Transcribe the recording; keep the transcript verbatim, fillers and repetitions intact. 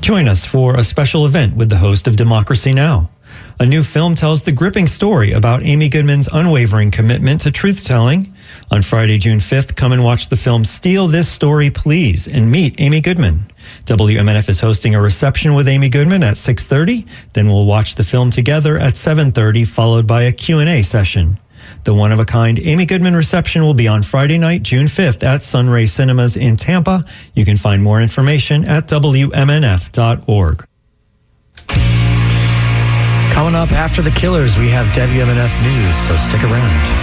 Join us for a special event with the host of Democracy Now! A new film tells the gripping story about Amy Goodman's unwavering commitment to truth-telling. On Friday, June fifth, come and watch the film Steal This Story, Please, and meet Amy Goodman. W M N F is hosting a reception with Amy Goodman at six thirty. Then we'll watch the film together at seven thirty, followed by a Q and A session. The one-of-a-kind Amy Goodman reception will be on Friday night, June fifth at Sunray Cinemas in Tampa. You can find more information at W M N F dot org. Coming up after the Killers, we have W M N F News, so stick around.